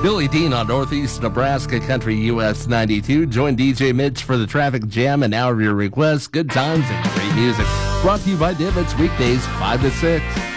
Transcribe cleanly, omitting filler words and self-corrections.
Billy Dean on Northeast Nebraska Country US 92. Join DJ Mitch for the traffic jam and hour of your requests, good times, and great music. Brought to you by Divots, weekdays 5 to 6.